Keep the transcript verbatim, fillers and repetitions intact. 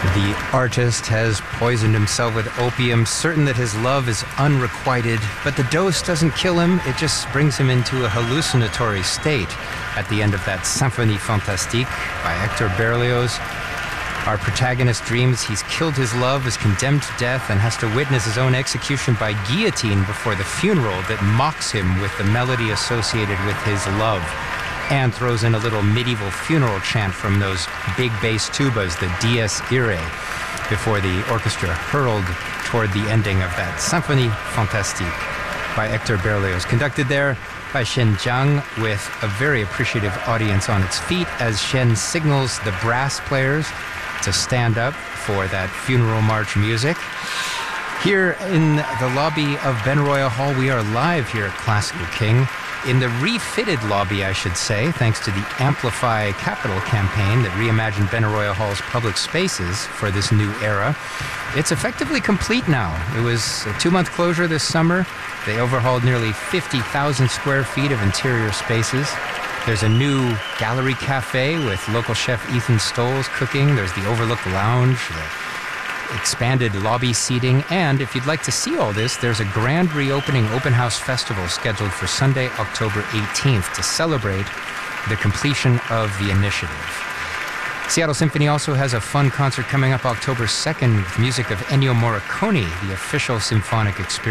The artist has poisoned himself with opium, certain that his love is unrequited, but the dose doesn't kill him, it just brings him into a hallucinatory state. At the end of that Symphonie Fantastique by Hector Berlioz, our protagonist dreams he's killed his love, is condemned to death, and has to witness his own execution by guillotine before the funeral that mocks him with the melody associated with his love, and throws in a little medieval funeral chant from those big bass tubas, the Dies Irae, before the orchestra hurled toward the ending of that Symphonie Fantastique by Hector Berlioz, conducted there by Shen Jiang, with a very appreciative audience on its feet as Shen signals the brass players to stand up for that funeral march music. Here in the lobby of Benaroya Hall, we are live here at Classical King, in the refitted lobby, I should say, thanks to the Amplify Capital campaign that reimagined Benaroya Hall's public spaces for this new era. It's effectively complete now. It was a two-month closure this summer. They overhauled nearly fifty thousand square feet of interior spaces. There's a new gallery cafe with local chef Ethan Stolz cooking. There's the Overlook Lounge, the expanded lobby seating, and if you'd like to see all this, there's a grand reopening open house festival scheduled for Sunday, October eighteenth to celebrate the completion of the initiative. Seattle Symphony also has a fun concert coming up October second with music of Ennio Morricone, the official symphonic experience.